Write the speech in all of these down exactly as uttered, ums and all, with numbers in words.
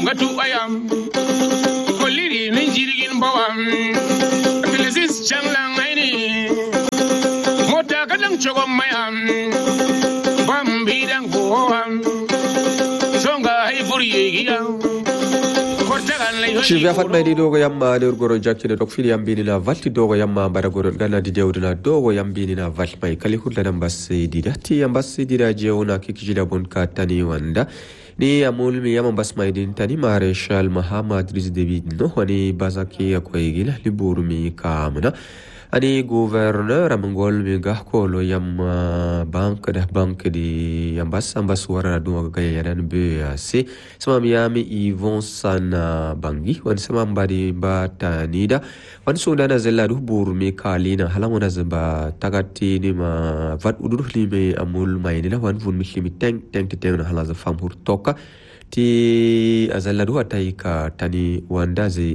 katu ayam koliri min jirgin bawam Abdulaziz Changlang aini mota kadan chogom mayam bambi dan goam songa hay furiyiya Shivya fatma di dogo yamma le goro jakki de dok fili yambini na valti dogo yamma bara goro gana di dewduna dogo yambini na val mai kali hudda dan basse di datti yambassi di da jeuna kiki da bon ka tani wanda ni amul mi yamma bas mai din tani marshal Muhammad Riz David no wani bazaki akoy gila liburu mi kamna ani gouverneur amngol mi gahko lo yamma bank da bank di yambas ambas wara do ga yaran be asi sama miami Yvon sana bangi wan sama mbadi ba tanida wan sudana zella du bur mi kalina halamona zaba tagati ni ma vat udur lime amul mayni la wan vun mi limi teng teng teng na hala za fam hur toka ti azalla du ataika tani wandaze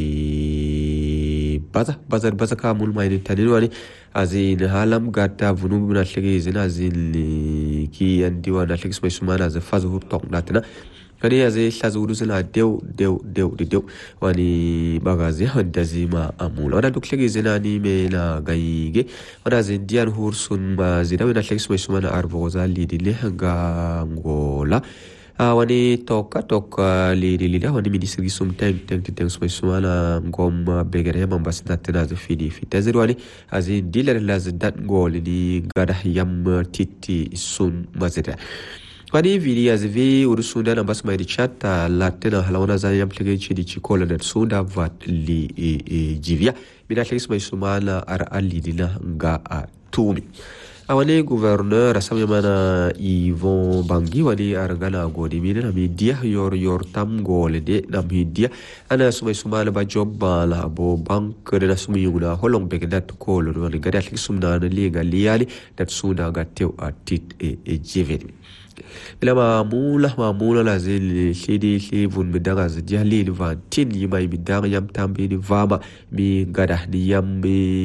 baza baza baza ka mul mayni tani wani azin halam gata vunu na tlegi zina azin ki andi wana tlegi smay sumana za fazu hur tok natna kani azai shazudu suna dew dew dew dew wani bagazi wanda zima amul wana duk tlegi zina ni me na gaige wana zin dian hur sun ma zina wana tlegi smay sumana arbo zali di lehanga ngola wani toka toka lili lila wani ministri sum teng teng teng sum sumana ngom begere mambas natna za fidi fitazir wani azin diler lazdat ngol ni gada yam titi sun mazida wani vili azvi urusunda na bas mai chata latena halawna za yam plege chidi chikola dat sunda vat li jivia mina tlegi sum sumana ar ali dina nga tumi awani gouverneur asami mana Yvon bangi wani argana godi mina na media yor yor tam gole de na media ana sumay sumala ba job bala bo bank de na sumi yuna holong be dat ko lo wani gada lik sumna na liga liali dat sunda gatew atit e jevedi bila mamula mamula la zil shidi shivun midanga zjali levantin yimay midanga yam tambi ni vama mi gada ni yam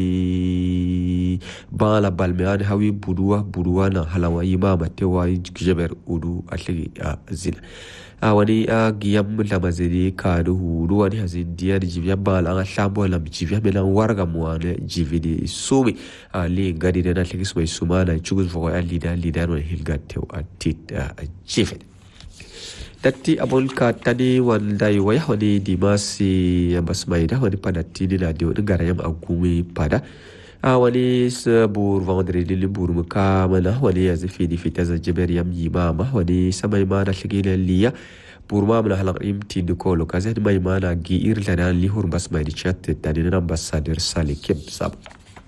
mi bala balmean hawi budua budua na halawa imama tewa jeber udu atli zina awani a giyam lamazeli kadu hudu wani hazin diya jivya bala nga shambo lam jivya mena warga muane jividi sumi ali ngadi dena tlegi sumay sumana chugus vogo alida alida no hilga tew atit jividi dati abul ka tani wanda waya wani dimasi yambas maida wani padatini na diyo ngara yam agumi pada wani sabur vendredi libur mukamana wani yazifidi fitaza jeber yam yimama wani samay mana shigila liya burma mana halaq imti dukolo kazet may mana gi irlana lihur bas may chat tani na ambassadeur salikim sab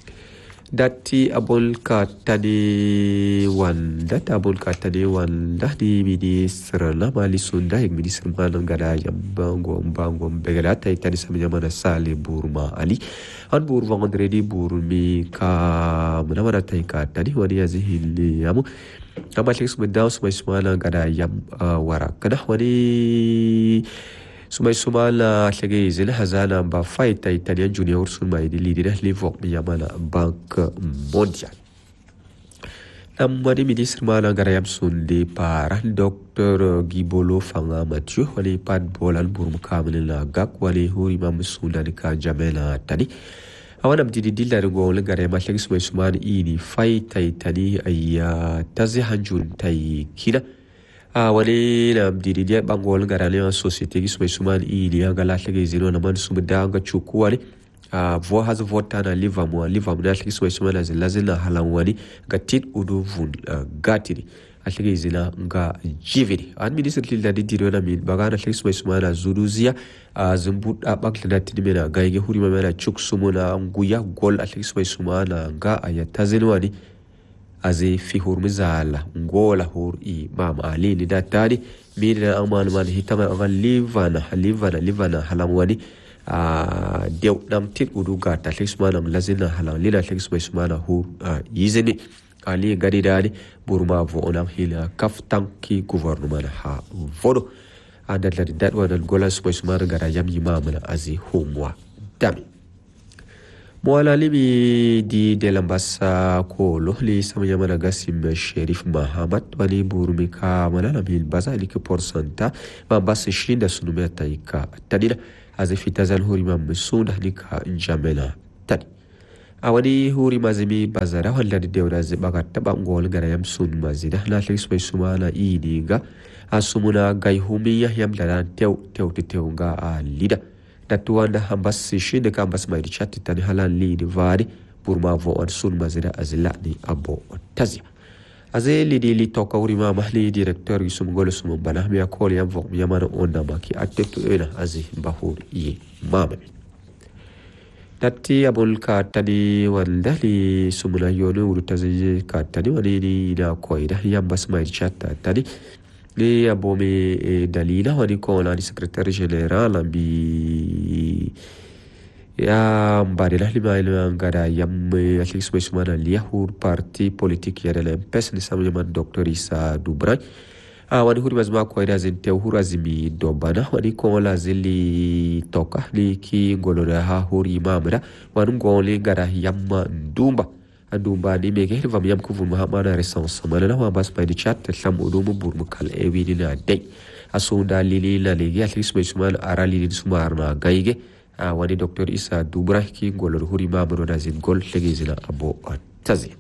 dati abul ka tani wanda abul ka tani wanda di ministre la mali sunda ek ministre manan gada yam bango bango begala tay tani samya mana sali burma ali an bur vendredi bur mi ka mana mana tay ka tani wani yazihil yamu kama tleks medaw sumay sumala gada yam wara kana wani sumay sumala tlegi zil hazana ba fight Italian junior sun mai di leader livok mi yamana bank mondial nam wani ministre mala gara yam sun di para docteur Gibolo Fanga Mathieu wali pad bolan bur mukamila gak wali huri mam sunan ka jamela tani awana mdidi dilla ngo le gara ma tlegi sumay sumana ini fight Itali ayya tazihanjun tay kila wani na mdidi dia bangol garane societe gi sumay suman ili anga la tlegi zino na man sumda anga chukuwani vo has vota na liva mo liva mo na tlegi sumay suman lazina halan wani gatit udu vun gatiri atlegi zina nga jiviri an minister lilla di diro na min bagana tlegi sumay suman zuduzia zumbut bakla na tinimena gaige hurima mena chuk sumuna nguya gol atlegi sumay suman nga ayatazino wani aze fi hurmizala ngola hur i mama ali ni datari mina aman man hitama agal livana livana livana halamwani a dew nam tit udu gata lismana lazina halam lila lismana hur yizeni ali gadi dadi burma vo onam hila kaftanki gouvernement ha vodo anda la dat wana gola lismana gara yam yimama aze humwa dami Mwala limi di delambasa kolo li samanya mana gasim Sherif Mahamat wani burumi ka mana na bil baza li ke porsanta ma bas shinda sunume taika tadina azifitazan huri ma musunda ni ka njamela tadi awani huri mazimi bazara wala de dewda zibaga taba ngol gara yam sun mazida na tlis mai sumana idiga asumuna gai humi yam dala tew tew tewnga a lida tatuanda hambas shinde ka hambas mai chatti tani halan li di vadi burma vo on sun mazida azila ni abo tazia azeli di li toka uri ma mahli directeur yusum golo sum bana mi akol yam vo yamana onda maki attetu ena azi bahur yi mama tatti abul ka tani wanda li sumuna yono uru tazi ka tani wani ni na koida yam bas mai chatta tani li abome dalila wani kona ni secrétaire général ambi ya mbadela lima ilo ngada yam atlis mesumana liyahur parti politique ya dela mpes ni samu yaman docteur Issa Dubray a wani huri mazma ko ida zinte hura zimi dobana wani kola zili toka li ki ngolora ha huri mamra wani ngoli ngada yamma ndumba andumba ni mege hilva miyam kuvu muhammana resansa malana wa bas pa di chat lam udumu burmu kal ewi ni na dai asunda lili la ligi atlis mesumana ara lili sumarna gaige a wani docteur Issa Dubray ki ngolor huri mamro na zin gol legi zina abo tazi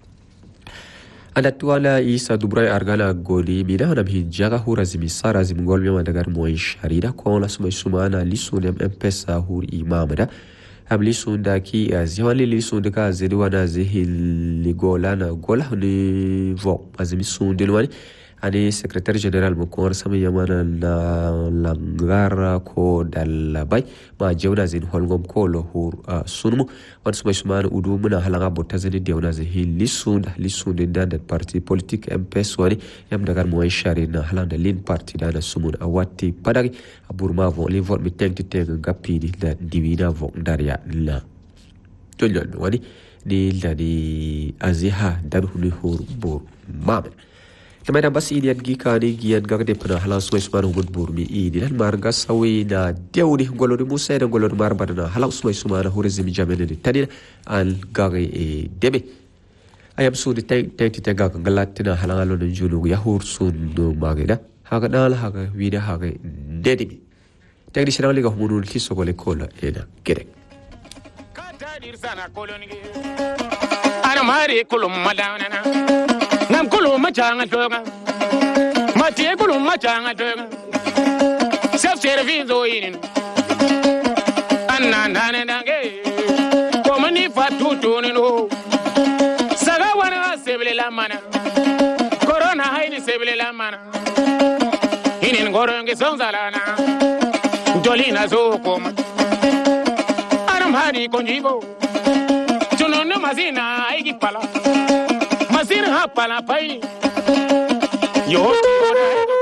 Anatuala Issa Dubray argala goli mina na bhijaga hura zimi sara zim gol mi madagar moy sharida ko la sumay sumana lisunem mpesa hur imamada amli sunda ki azwali li sunda ka zedwana zehil ligola na gola ni vo azimi sunda wani ani secrétaire général mo ko sama yamana la langara ko dalabay ma jewna zin holgom ko lo hur sunmu wan suma suma udu muna halanga botazani dewna zehil lisunda lisunda da parti politique M P S wani yam dagar mo shari na halanda lin parti da na sumun awati padagi aburma vo li vol mi tengti teng gapini da divina vo daria la tolyon wani ni la di aziha dar huni hur bur mamen Kemarin bas ini yang gika ni gian gak de pernah halang semai semar humut burmi ini dan marga sawi na jauh ni golor musa dan golor marba na halang semai semar hurizim jamin ni tadi al gak e debe ayam su di teng teng ti tega galat na halang alon julu ya hur sun do mageda haga dal haga wida haga dedi teng di serang liga humunul kiso gole kola ena gerek kata sana koloni ana mari kulum madana Nam kulu machanga toga Mati kulu machanga toga Self service oinin Anna nane nange Komani fatu tunino Saga wana sebele la mana Corona haini sebele la mana Inin goronge sonzalana Jolina zokoma Anam hari konjibo Tunono mazina aigi pala Masir hapa la pai yo